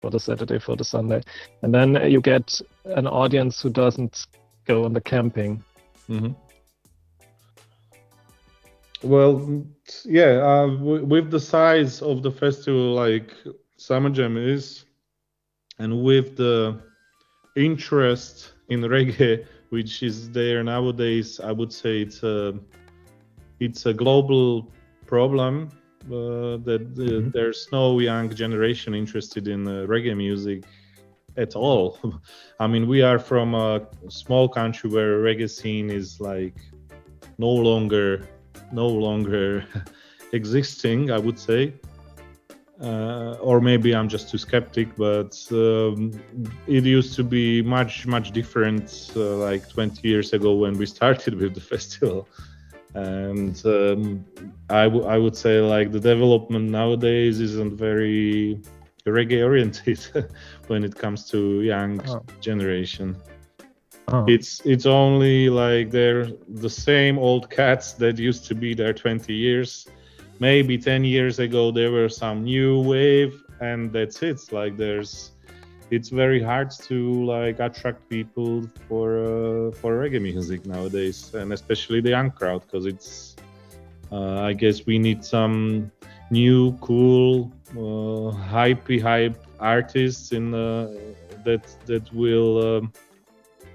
for the Saturday, for the Sunday, and then you get an audience who doesn't go on the camping. Mm-hmm. Well, yeah, with the size of the festival like Summer Jam is, and with the interest in reggae which is there nowadays, I would say it's a global problem that there's no young generation interested in reggae music at all. I mean, we are from a small country where reggae scene is like no longer existing, I would say. Or maybe I'm just too skeptic, but it used to be much different like 20 years ago when we started with the festival. And I would say like the development nowadays isn't very reggae oriented when it comes to young generation. It's only like they're the same old cats that used to be there 20 years. Maybe 10 years ago there were some new wave, and that's it. Like it's very hard to like attract people for reggae music nowadays, and especially the young crowd, because it's I guess we need some new cool hype artists in that will